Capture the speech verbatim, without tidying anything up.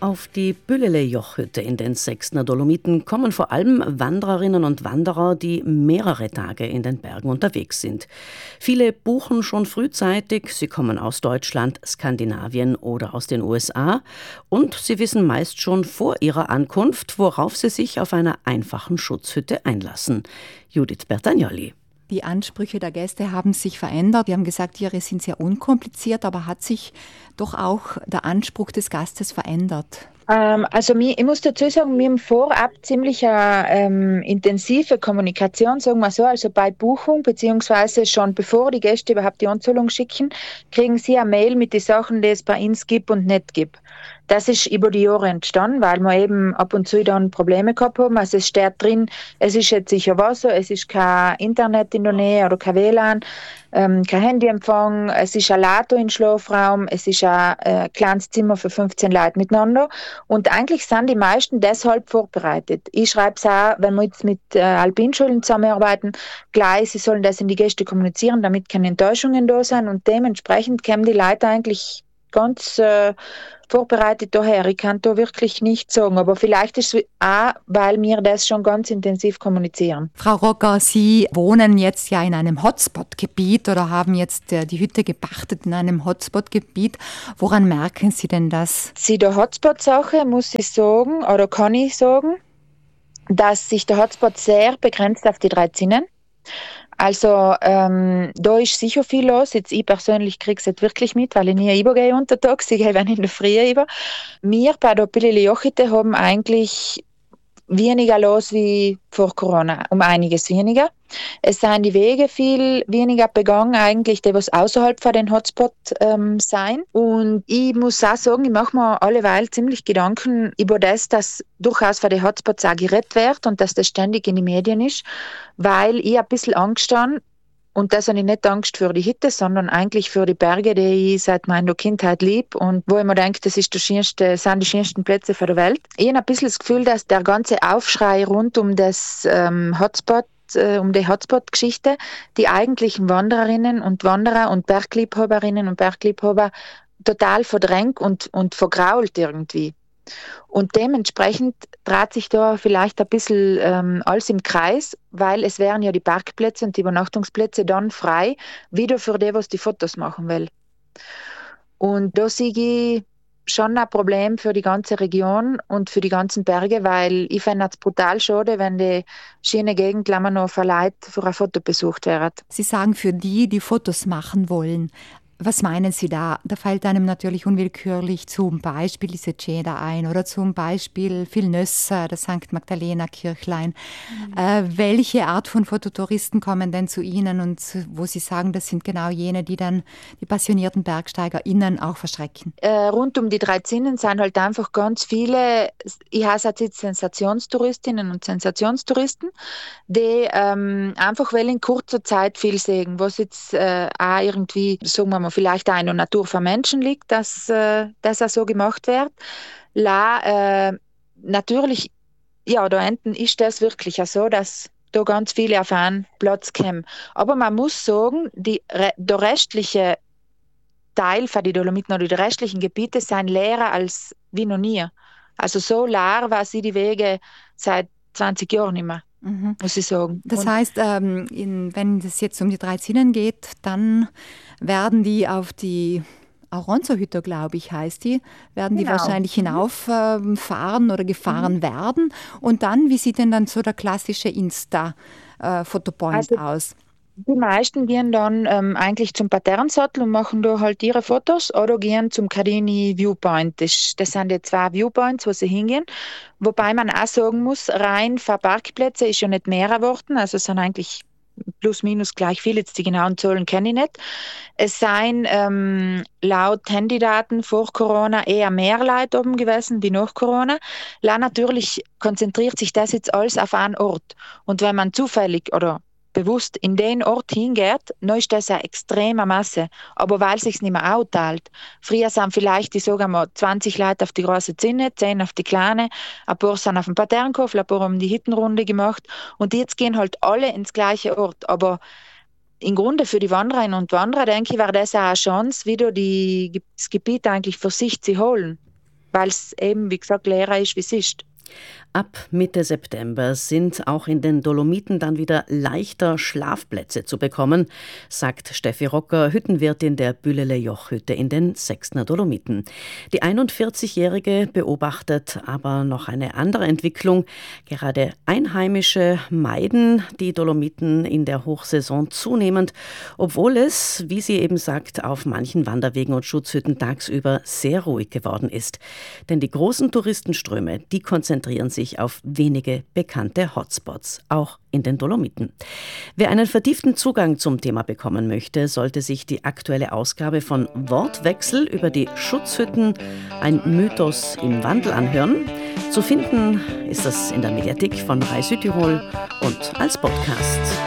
Auf die Büllele-Jochhütte in den Sechstner Dolomiten kommen vor allem Wandererinnen und Wanderer, die mehrere Tage in den Bergen unterwegs sind. Viele buchen schon frühzeitig, sie kommen aus Deutschland, Skandinavien oder aus den U S A und sie wissen meist schon vor ihrer Ankunft, worauf sie sich auf einer einfachen Schutzhütte einlassen. Judith Bertagnolli. Die Ansprüche der Gäste haben sich verändert. Die haben gesagt, ihre sind sehr unkompliziert, aber hat sich doch auch der Anspruch des Gastes verändert? Ähm, also ich muss dazu sagen, wir haben vorab ziemlich eine ähm, intensive Kommunikation, sagen wir so, also bei Buchung, beziehungsweise schon bevor die Gäste überhaupt die Anzahlung schicken, kriegen sie eine Mail mit den Sachen, die es bei uns gibt und nicht gibt. Das ist über die Jahre entstanden, weil wir eben ab und zu dann Probleme gehabt haben. Also es steht drin, es ist jetzt sicher Wasser, es ist kein Internet in der Nähe oder kein W L A N, ähm, kein Handyempfang, es ist ein Lato im Schlafraum, es ist ein äh, kleines Zimmer für fünfzehn Leute miteinander. Und eigentlich sind die meisten deshalb vorbereitet. Ich schreibe es auch, wenn wir jetzt mit äh, Alpinschulen zusammenarbeiten, gleich, sie sollen das in die Gäste kommunizieren, damit keine Enttäuschungen da sind. Und dementsprechend kommen die Leute eigentlich ganz äh, vorbereitet daher. Ich kann da wirklich nichts sagen, aber vielleicht ist es auch, weil wir das schon ganz intensiv kommunizieren. Frau Rocker, Sie wohnen jetzt ja in einem Hotspot-Gebiet oder haben jetzt äh, die Hütte gepachtet in einem Hotspot-Gebiet. Woran merken Sie denn das? Sie der Hotspot-Sache muss ich sagen, oder kann ich sagen, dass sich der Hotspot sehr begrenzt auf die drei Zinnen. Also ähm, da ist sicher viel los. Jetzt ich persönlich kriege es nicht wirklich mit, weil ich nie übergehe untertags. Ich gehe in der Früh über. Wir bei der Büllele-Jochhütte haben eigentlich weniger los wie vor Corona, um einiges weniger. Es sind die Wege viel weniger begangen, eigentlich, die was außerhalb von den Hotspot ähm, sein. Und ich muss auch sagen, ich mache mir alleweil ziemlich Gedanken über das, dass durchaus von den Hotspots auch geredet wird und dass das ständig in den Medien ist, weil ich ein bisschen Angst habe. Und das habe ich nicht Angst für die Hütte, sondern eigentlich für die Berge, die ich seit meiner Kindheit liebe und wo ich mir denke, das ist der schönste, sind die schönsten Plätze der Welt. Ich habe ein bisschen das Gefühl, dass der ganze Aufschrei rund um das ähm, Hotspot, äh, um die Hotspot-Geschichte, die eigentlichen Wandererinnen und Wanderer und Bergliebhaberinnen und Bergliebhaber total verdrängt und, und vergrault irgendwie. Und dementsprechend dreht sich da vielleicht ein bisschen ähm, alles im Kreis, weil es wären ja die Parkplätze und die Übernachtungsplätze dann frei, wieder für die, was die Fotos machen will. Und da sehe ich schon ein Problem für die ganze Region und für die ganzen Berge, weil ich fände es brutal schade, wenn die schöne Gegend noch für Leute für ein Foto besucht wäre. Sie sagen für die, die Fotos machen wollen. Was meinen Sie da? Da fällt einem natürlich unwillkürlich zum Beispiel diese Ceda ein oder zum Beispiel Vilnössa, das Sankt Magdalena Kirchlein. Mhm. Äh, welche Art von Fototouristen kommen denn zu Ihnen und wo Sie sagen, das sind genau jene, die dann die passionierten BergsteigerInnen auch verschrecken? Äh, rund um die drei Zinnen sind halt einfach ganz viele, ich heiße jetzt Sensationstouristinnen und Sensationstouristen, die ähm, einfach will in kurzer Zeit viel sehen, was jetzt äh, auch irgendwie, sagen wir mal, vielleicht auch in der Natur von Menschen liegt, dass äh, das auch so gemacht wird. La, äh, natürlich, ja, da hinten ist das wirklich auch so, dass da ganz viele auf einen Platz kommen. Aber man muss sagen, die, der restliche Teil von den Dolomiten oder die restlichen Gebiete sind leerer als wie noch nie. Also so leer war sie die Wege seit zwanzig Jahren nicht mehr. Mhm. Muss ich sagen. Das und heißt, ähm, in, wenn es jetzt um die drei Zinnen geht, dann werden die auf die Auronzo-Hütte, glaube ich, heißt die, werden die genau. wahrscheinlich hinauffahren äh, oder gefahren mhm. werden. Und dann, wie sieht denn dann so der klassische Insta-Fotopoint äh, also, aus? Die meisten gehen dann ähm, eigentlich zum Paternsattel und machen da halt ihre Fotos oder gehen zum Carini Viewpoint. Das, das sind die zwei Viewpoints, wo sie hingehen. Wobei man auch sagen muss, rein für Parkplätze ist ja nicht mehr geworden. Also es sind eigentlich plus minus gleich viel. Jetzt die genauen Zahlen kenne ich nicht. Es seien ähm, laut Handydaten vor Corona eher mehr Leute oben gewesen wie nach Corona. La, natürlich konzentriert sich das jetzt alles auf einen Ort. Und wenn man zufällig oder bewusst in den Ort hingeht, dann ist das eine extreme Masse. Aber weil es sich nicht mehr aufteilt. Früher sind vielleicht, ich sage mal, zwanzig Leute auf die große Zinne, zehn auf die kleine, ein paar sind auf dem Paternkof, ein paar haben die Hittenrunde gemacht und jetzt gehen halt alle ins gleiche Ort. Aber im Grunde für die Wandererinnen und Wanderer, denke ich, wäre das auch eine Chance, wieder die, das Gebiet eigentlich für sich zu holen. weil es eben, wie gesagt, leerer ist, wie es ist. Ab Mitte September sind auch in den Dolomiten dann wieder leichter Schlafplätze zu bekommen, sagt Steffi Rocker, Hüttenwirtin der Bülele Jochhütte in den Sechsner Dolomiten. Die einundvierzigjährige beobachtet aber noch eine andere Entwicklung. Gerade Einheimische meiden die Dolomiten in der Hochsaison zunehmend, obwohl es, wie sie eben sagt, auf manchen Wanderwegen und Schutzhütten tagsüber sehr ruhig geworden ist. Denn die großen Touristenströme, die konzentrieren sich auf wenige bekannte Hotspots, auch in den Dolomiten. Wer einen vertieften Zugang zum Thema bekommen möchte, sollte sich die aktuelle Ausgabe von Wortwechsel über die Schutzhütten, ein Mythos im Wandel, anhören. Zu finden ist das in der Mediathek von Rai Südtirol und als Podcast.